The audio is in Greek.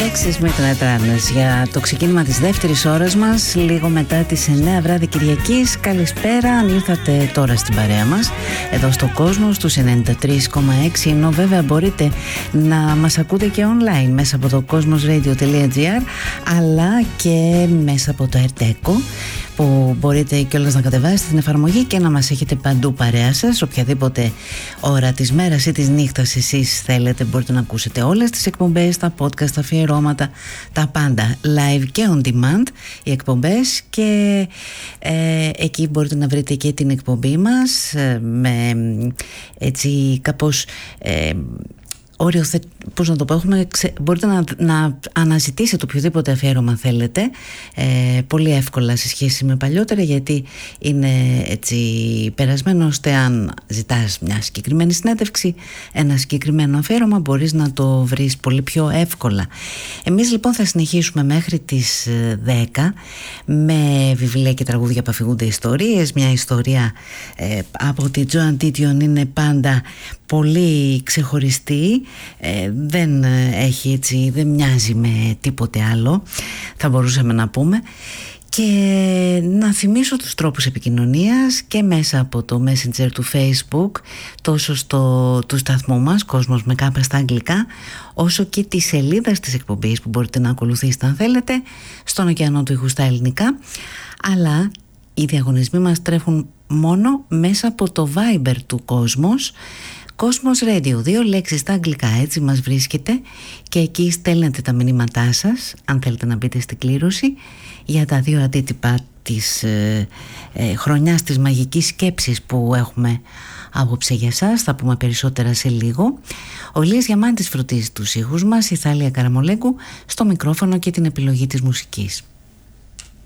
Alexis Mitranetras για το ξεκίνημα της δεύτερης ώρας μας, λίγο μετά τις 9 βράδυ Κυριακής. Καλησπέρα, αν ήρθατε τώρα στην παρέα μας εδώ στο κόσμο στους 93,6, ενώ βέβαια μπορείτε να μας ακούτε και online μέσα από το cosmosradio.gr αλλά και μέσα από το Erteco, που μπορείτε κιόλας να κατεβάσετε την εφαρμογή και να μας έχετε παντού παρέα σας, οποιαδήποτε ώρα της μέρας ή της νύχτας εσείς θέλετε. Μπορείτε να ακούσετε όλες τις εκπομπές, τα podcast, τα αφιερώματα, τα πάντα live και on demand οι εκπομπές, και εκεί μπορείτε να βρείτε και την εκπομπή μας με έτσι κάπως πώς να το πω, μπορείτε να αναζητήσετε οποιοδήποτε αφιέρωμα θέλετε πολύ εύκολα σε σχέση με παλιότερα, γιατί είναι έτσι περασμένο, ώστε αν ζητάς μια συγκεκριμένη συνέντευξη, ένα συγκεκριμένο αφιέρωμα, μπορείς να το βρεις πολύ πιο εύκολα. Εμείς λοιπόν θα συνεχίσουμε μέχρι τις 10 με βιβλία και τραγούδια που αφηγούνται ιστορίες. Μια ιστορία από τη Joan Didion είναι πάντα πολύ ξεχωριστή, δεν έχει έτσι, δεν μοιάζει με τίποτε άλλο, θα μπορούσαμε να πούμε. Και να θυμίσω τους τρόπους επικοινωνίας και μέσα από το Messenger του Facebook, τόσο του σταθμού μας Κόσμος με κάπα στα αγγλικά, όσο και τη σελίδα της εκπομπής που μπορείτε να ακολουθήσετε αν θέλετε, στον ωκεανό του ήχου στα ελληνικά. Αλλά οι διαγωνισμοί μας τρέχουν μόνο μέσα από το Viber του Κόσμος, Cosmos Radio, 2 λέξεις στα αγγλικά, έτσι μας βρίσκεται, και εκεί στέλνετε τα μηνύματά σας αν θέλετε να μπείτε στην κλήρωση για τα 2 αντίτυπα της χρονιάς της μαγικής σκέψης που έχουμε απόψε για σας. Θα πούμε περισσότερα σε λίγο. Ο Ηλίας Διαμάντης φροντίζει τους ήχους μας, η Θάλια Καραμολέγκου στο μικρόφωνο και την επιλογή της μουσικής.